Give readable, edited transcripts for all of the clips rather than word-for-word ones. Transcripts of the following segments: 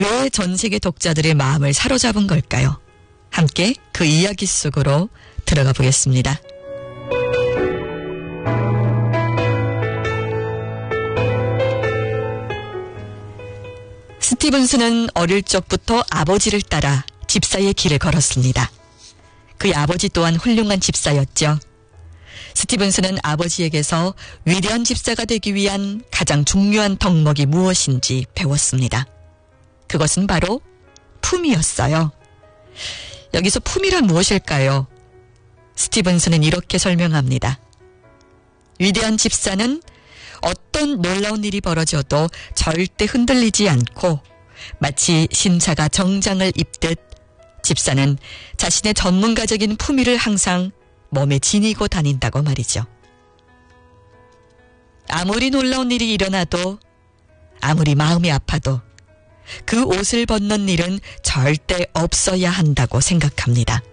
왜 전 세계 독자들의 마음을 사로잡은 걸까요? 함께 그 이야기 속으로 들어가 보겠습니다. 스티븐스는 어릴 적부터 아버지를 따라 집사의 길을 걸었습니다. 그의 아버지 또한 훌륭한 집사였죠. 스티븐스는 아버지에게서 위대한 집사가 되기 위한 가장 중요한 덕목이 무엇인지 배웠습니다. 그것은 바로 품이었어요. 여기서 품이란 무엇일까요? 스티븐스는 이렇게 설명합니다. 위대한 집사는 어떤 놀라운 일이 벌어져도 절대 흔들리지 않고 마치 신사가 정장을 입듯 집사는 자신의 전문가적인 품위를 항상 몸에 지니고 다닌다고 말이죠. 아무리 놀라운 일이 일어나도 아무리 마음이 아파도 그 옷을 벗는 일은 절대 없어야 한다고 생각합니다.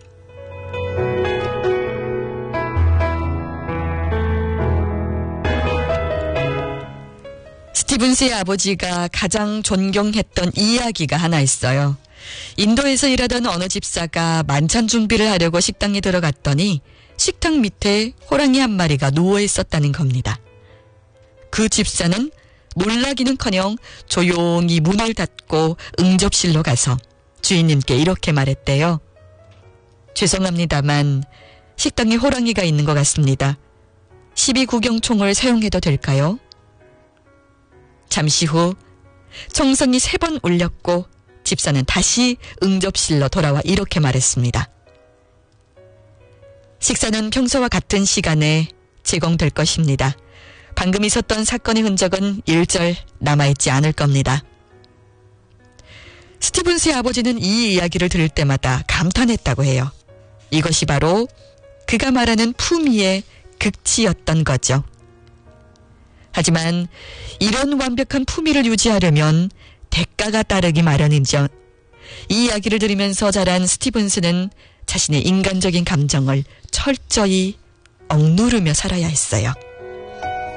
스티븐스의 아버지가 가장 존경했던 이야기가 하나 있어요. 인도에서 일하던 어느 집사가 만찬 준비를 하려고 식당에 들어갔더니 식탁 밑에 호랑이 한 마리가 누워 있었다는 겁니다. 그 집사는 놀라기는커녕 조용히 문을 닫고 응접실로 가서 주인님께 이렇게 말했대요. 죄송합니다만 식당에 호랑이가 있는 것 같습니다. 12구경총을 사용해도 될까요? 잠시 후 총성이 3번 울렸고 집사는 다시 응접실로 돌아와 이렇게 말했습니다. 식사는 평소와 같은 시간에 제공될 것입니다. 방금 있었던 사건의 흔적은 일절 남아있지 않을 겁니다. 스티븐스의 아버지는 이 이야기를 들을 때마다 감탄했다고 해요. 이것이 바로 그가 말하는 품위의 극치였던 거죠. 하지만 이런 완벽한 품위를 유지하려면 대가가 따르기 마련이죠. 이 이야기를 들으면서 자란 스티븐스는 자신의 인간적인 감정을 철저히 억누르며 살아야 했어요.